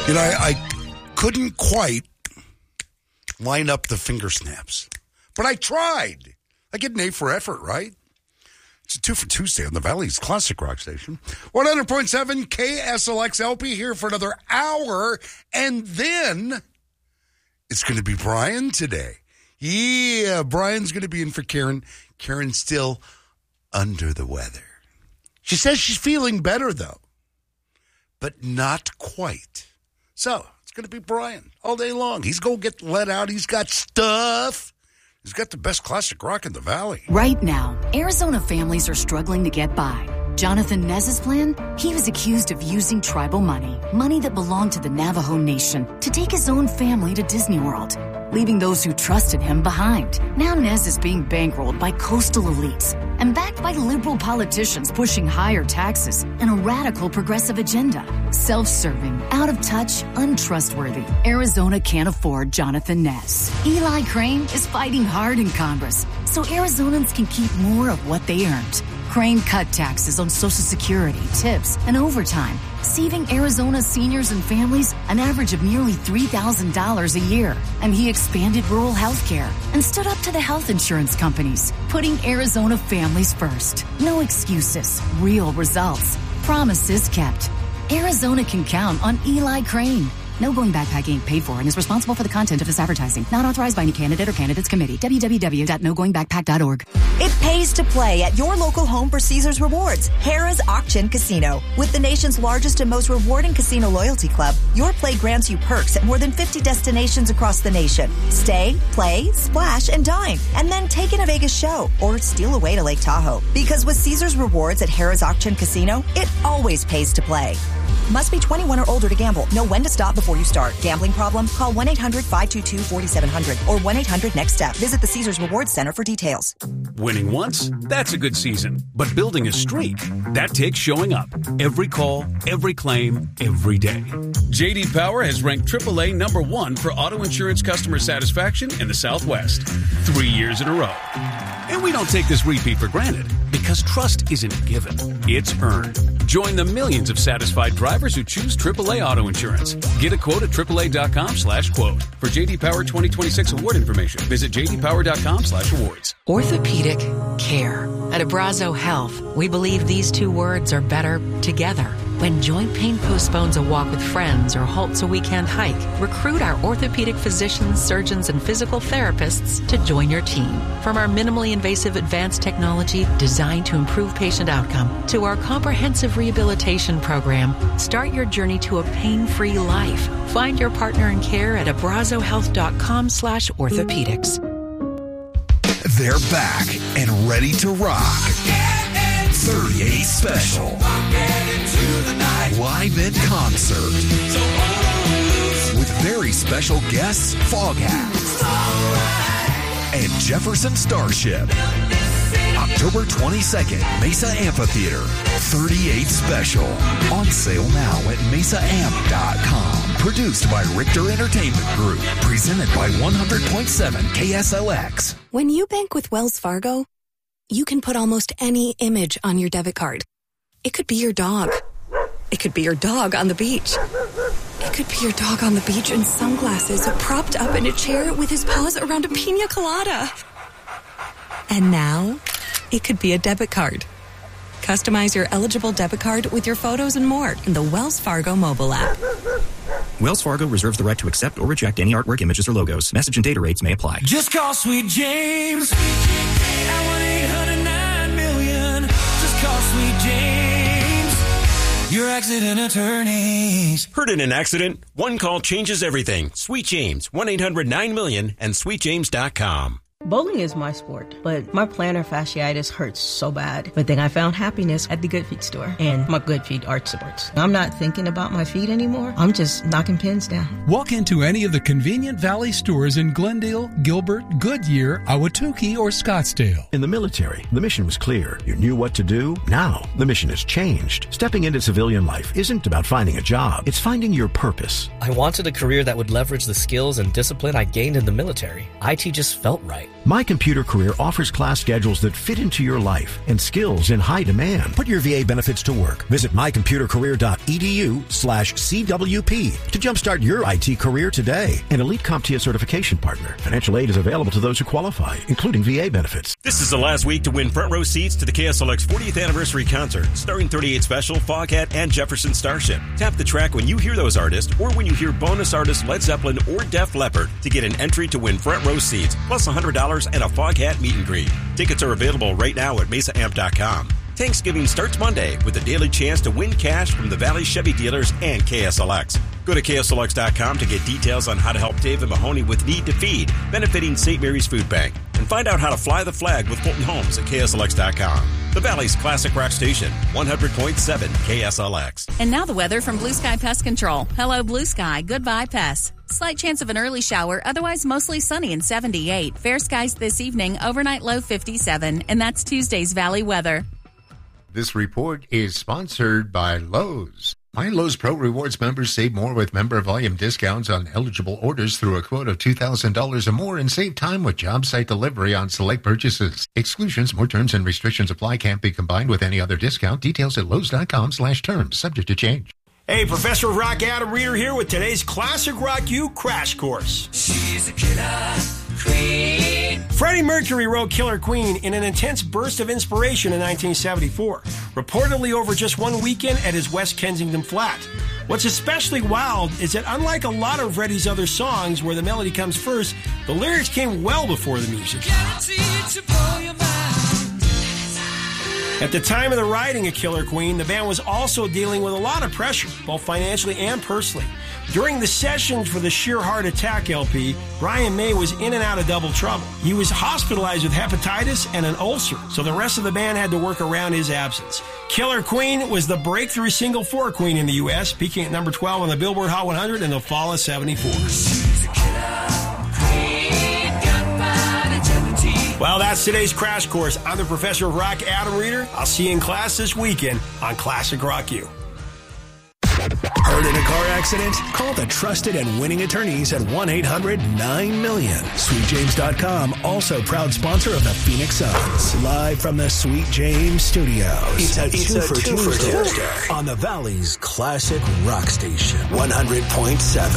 I couldn't quite line up the finger snaps, but I tried. I get an A for effort, right? It's a 2 for Tuesday on the Valley's Classic Rock Station. 100.7 KSLX LP here for another hour, and then it's going to be Brian today. Yeah, Brian's going to be in for Karen. Karen's still under the weather. She says she's feeling better, though, but not quite. So it's going to be Brian all day long. He's going to get let out. He's got stuff. He's got the best classic rock in the Valley. Right now, Arizona families are struggling to get by. Jonathan Nez's plan? He was accused of using tribal money that belonged to the Navajo Nation, to take his own family to Disney World, leaving those who trusted him behind. Now Nez is being bankrolled by coastal elites and backed by liberal politicians pushing higher taxes and a radical progressive agenda. Self-serving, out of touch, untrustworthy. Arizona can't afford Jonathan Nez. Eli Crane is fighting hard in Congress so Arizonans can keep more of what they earned. Crane cut taxes on Social Security, tips, and overtime, saving Arizona seniors and families an average of nearly $3,000 a year. And he expanded rural health care and stood up to the health insurance companies, putting Arizona families first. No excuses, real results, promises kept. Arizona can count on Eli Crane. No Going Backpack Inc. paid for and is responsible for the content of this advertising. Not authorized by any candidate or candidates committee. www.nogoingbackpack.org. It pays to play at your local home for Caesars Rewards, Harrah's Auction Casino. With the nation's largest and most rewarding casino loyalty club, your play grants you perks at more than 50 destinations across the nation. Stay, play, splash, and dine, and then take in a Vegas show or steal away to Lake Tahoe. Because with Caesars Rewards at Harrah's Auction Casino, it always pays to play. Must be 21 or older to gamble. Know when to stop before you start. Gambling problem? Call 1-800-522-4700 or 1-800-NEXT-STEP. Visit the Caesars Rewards Center for details. Winning once? That's a good season. But building a streak? That takes showing up. Every call, every claim, every day. J.D. Power has ranked AAA #1 for auto insurance customer satisfaction in the Southwest 3 years in a row. And we don't take this repeat for granted, because trust isn't given, it's earned. Join the millions of satisfied drivers who choose AAA Auto Insurance. Get a quote at AAA.com/quote. For J.D. Power 2026 award information, visit JDPower.com/awards. Orthopedic care. At Abrazo Health, we believe these two words are better together. When joint pain postpones a walk with friends or halts a weekend hike, recruit our orthopedic physicians, surgeons, and physical therapists to join your team. From our minimally invasive advanced technology designed to improve patient outcome to our comprehensive rehabilitation program, start your journey to a pain-free life. Find your partner in care at abrazohealth.com/orthopedics. They're back and ready to rock. 38 Special. Live in concert. With very special guests, Foghat. And Jefferson Starship. October 22nd, Mesa Amphitheater. 38 Special. On sale now at mesaamp.com. Produced by Richter Entertainment Group. Presented by 100.7 KSLX. When you bank with Wells Fargo, you can put almost any image on your debit card. It could be your dog. It could be your dog on the beach. It could be your dog on the beach in sunglasses, propped up in a chair with his paws around a pina colada. And now, it could be a debit card. Customize your eligible debit card with your photos and more in the Wells Fargo mobile app. Wells Fargo reserves the right to accept or reject any artwork, images, or logos. Message and data rates may apply. Just call Sweet James at 1-800-9-million. Just call Sweet James, your accident attorneys. Heard in an accident? One call changes everything. Sweet James, 1-800-9-million and sweetjames.com. Bowling is my sport, but my plantar fasciitis hurts so bad. But then I found happiness at the Good Feet store and my Good Feet arch supports. I'm not thinking about my feet anymore. I'm just knocking pins down. Walk into any of the convenient Valley stores in Glendale, Gilbert, Goodyear, Ahwatukee, or Scottsdale. In the military, the mission was clear. You knew what to do. Now, the mission has changed. Stepping into civilian life isn't about finding a job. It's finding your purpose. I wanted a career that would leverage the skills and discipline I gained in the military. IT just felt right. My Computer Career offers class schedules that fit into your life and skills in high demand. Put your VA benefits to work. Visit mycomputercareer.edu/CWP to jumpstart your IT career today. An elite CompTIA certification partner. Financial aid is available to those who qualify, including VA benefits. This is the last week to win front row seats to the KSLX 40th anniversary concert, starring 38 Special, Foghat, and Jefferson Starship. Tap the track when you hear those artists or when you hear bonus artists Led Zeppelin or Def Leppard to get an entry to win front row seats, plus $100 and a Foghat meet and greet. Tickets are available right now at mesaamp.com. Thanksgiving starts Monday with a daily chance to win cash from the Valley Chevy dealers and KSLX. Go to KSLX.com to get details on how to help David Mahoney with Need to Feed, benefiting St. Mary's Food Bank. And find out how to fly the flag with Fulton Homes at KSLX.com. The Valley's classic rock station, 100.7 KSLX. And now the weather from Blue Sky Pest Control. Hello, Blue Sky. Goodbye, pests. Slight chance of an early shower, otherwise mostly sunny and 78. Fair skies this evening, overnight low 57. And that's Tuesday's Valley weather. This report is sponsored by Lowe's. My Lowe's Pro Rewards members save more with member volume discounts on eligible orders through a quote of $2,000 or more and save time with job site delivery on select purchases. Exclusions, more terms and restrictions apply. Can't be combined with any other discount. Details at Lowe's.com/terms. Subject to change. Hey, Professor of Rock Adam Reeder here with today's Classic Rock U Crash Course. She's a killer queen. Freddie Mercury wrote Killer Queen in an intense burst of inspiration in 1974, reportedly over just one weekend at his West Kensington flat. What's especially wild is that unlike a lot of Freddie's other songs where the melody comes first, the lyrics came well before the music. Guaranteed to blow your mind. At the time of the writing of Killer Queen, the band was also dealing with a lot of pressure, both financially and personally. During the sessions for the Sheer Heart Attack LP, Brian May was in and out of double trouble. He was hospitalized with hepatitis and an ulcer, so the rest of the band had to work around his absence. Killer Queen was the breakthrough single for Queen in the U.S., peaking at number 12 on the Billboard Hot 100 in the fall of '74. Well, that's today's Crash Course. I'm the Professor of Rock, Adam Reeder. I'll see you in class this weekend on Classic Rock U. Hurt in a car accident? Call the trusted and winning attorneys at 1-800-9-MILLION. SweetJames.com, also proud sponsor of the Phoenix Suns. Live from the Sweet James Studios. It's a two for Tuesday on the Valley's classic rock station, 100.7